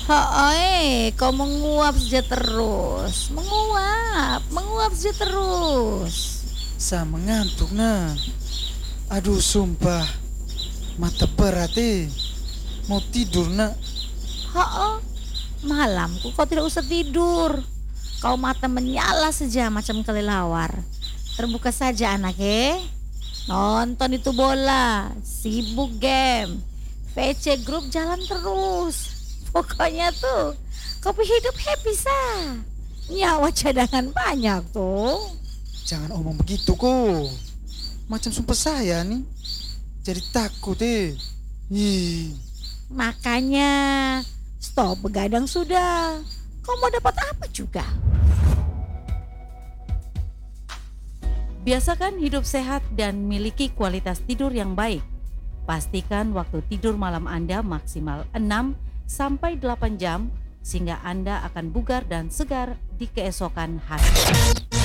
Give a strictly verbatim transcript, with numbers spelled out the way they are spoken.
Hoi, kau menguap saja terus. Menguap, menguap saja terus. Sa mengantuk nah. Aduh sumpah, mata berat eh. Mau tidur nak. Hoi, malamku kau tidak usah tidur. Kau mata menyala saja macam kelelawar. Terbuka saja anak eh. Nonton itu bola, sibuk game. V C grup jalan terus. Pokoknya tuh, kopi hidup happy sah. Nyawa cadangan banyak tuh. Jangan omong begitu kok. Macam sumpah saya nih. Jadi takut eh. Ih. Makanya stop begadang sudah. Kau mau dapat apa juga? Biasakan hidup sehat dan miliki kualitas tidur yang baik. Pastikan waktu tidur malam Anda maksimal enam sampai delapan jam sehingga Anda akan bugar dan segar di keesokan hari.